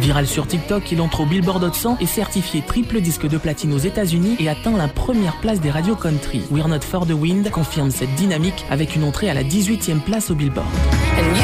Viral sur TikTok, il entre au Billboard Hot 100, est certifié triple disque de platine aux États-Unis et atteint la première place des radios country. We're Not For The Wind confirme cette dynamique avec une entrée à la 18e place au Billboard.